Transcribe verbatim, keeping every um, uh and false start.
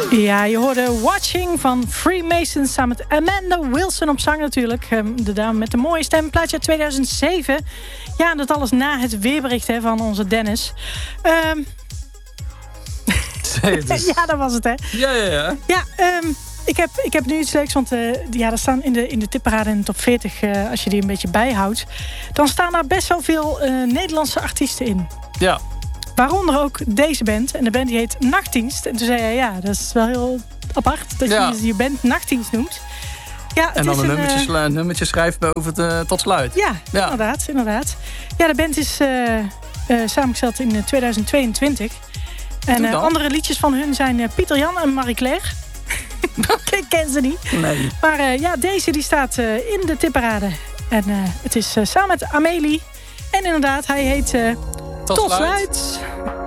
Ja, je hoorde Watching van Freemasons samen met Amanda Wilson op zang natuurlijk. De dame met de mooie stem, plaatje uit tweeduizend zeven. Ja, en dat alles na het weerbericht hè, van onze Dennis. Um... Dus... ja, dat was het hè. Ja, ja, ja. Ja, um, ik, heb, ik heb nu iets leuks, want uh, ja, er staan in de, in de tipparade in de top veertig, uh, als je die een beetje bijhoudt, dan staan daar best wel veel uh, Nederlandse artiesten in. Ja. Waaronder ook deze band. En de band die heet Nachtdienst. En toen zei hij, ja, dat is wel heel apart dat ja. je je band Nachtdienst noemt. Ja, het en dan is een nummertje, uh, slu- nummertje schrijven boven het, uh, tot sluit. Ja, ja, inderdaad, inderdaad. Ja, de band is uh, uh, samengesteld in tweeduizend tweeëntwintig. En uh, andere liedjes van hun zijn uh, Pieter Jan en Marie-Claire. Ik ken ze niet. Nee. Maar uh, ja, deze die staat uh, in de tipparade. En uh, het is uh, samen met Amélie. En inderdaad, hij heet uh, Tot Sluit.